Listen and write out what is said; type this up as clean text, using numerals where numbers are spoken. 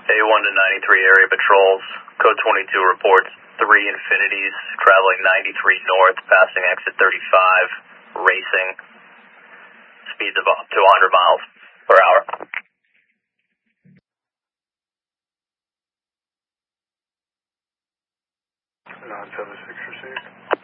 A1 to 93 area patrols. Code 22 reports 3 Infinities traveling 93 north, passing exit 35, racing. Speeds of up to 100 miles per hour. 976 received.